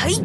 嘿！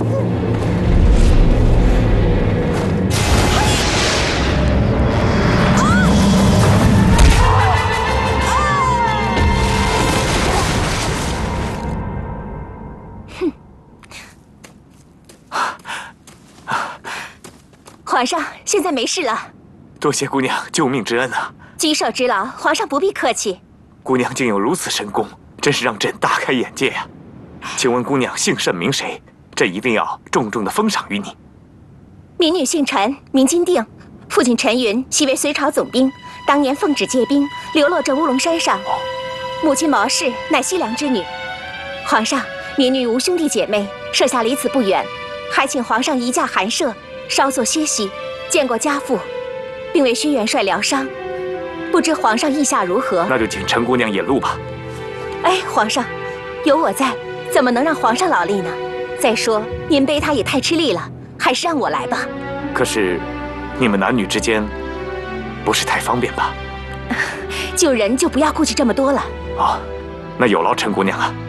皇上，现在没事了。 多谢姑娘救命之恩啊！ 举手之劳，皇上不必客气。 姑娘竟有如此神功，真是让朕大开眼界呀！请问姑娘姓甚名谁？朕一定要重重的封赏于你。 民女姓陈，名金定，父亲陈云昔为隋朝总兵，当年奉旨借兵，流落这乌龙山上。母亲毛氏乃西凉之女。皇上，民女无兄弟姐妹，舍下离此不远，还请皇上移驾寒舍，稍作歇息，见过家父，并为薛元帅疗伤。不知皇上意下如何？ 那就请陈姑娘引路吧。 哎，皇上，有我在，怎么能让皇上劳力呢？再说您背他也太吃力了，还是让我来吧。 可是，你们男女之间不是太方便吧？ 救人就不要顾忌这么多了。 哦，那有劳陈姑娘了。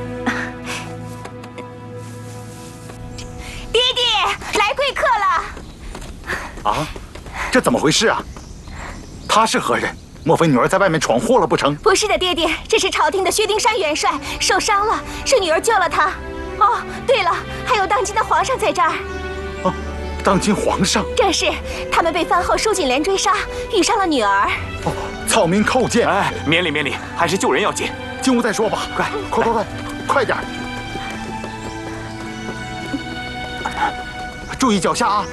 爹爹，来贵客了。 啊，这怎么回事啊？他是何人？莫非女儿在外面闯祸了不成？ 不是的，爹爹，这是朝廷的薛丁山元帅受伤了，是女儿救了他。哦，对了，还有当今的皇上在这儿。 哦，当今皇上？ 正是，他们被番后收紧连追杀，遇上了女儿。 哦，草民叩见。 哎，免礼免礼，还是救人要紧。 进屋再说吧。快点！注意脚下啊！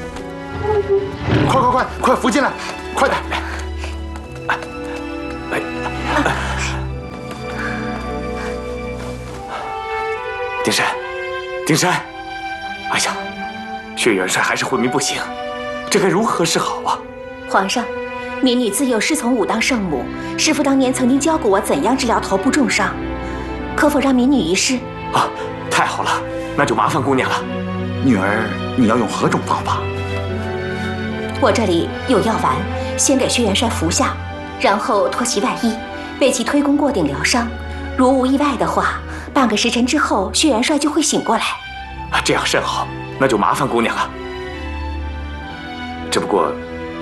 快扶进来，快点！ 丁山，哎呀，薛元帅还是昏迷不醒，这该如何是好啊？ 皇上，民女自幼师从武当圣母，师父当年曾经教过我怎样治疗头部重伤，可否让民女一试？ 啊，太好了，那就麻烦姑娘了。 女儿，你要用何种方法？ 我这里有药丸，先给薛元帅服下，然后脱其外衣，为其推弓过顶疗伤。如无意外的话，半个时辰之后，薛元帅就会醒过来。 啊，这样甚好，那就麻烦姑娘了。只不过，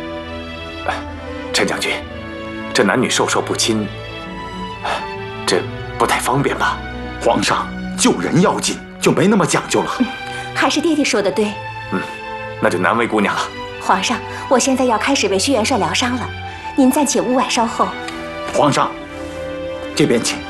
陈将军，这男女授受不亲，这不太方便吧？ 皇上救人要紧，就没那么讲究了。 还是爹爹说的对。 那就难为姑娘了。 皇上，我现在要开始为薛元帅疗伤了，您暂且屋外稍后。 皇上，这边请。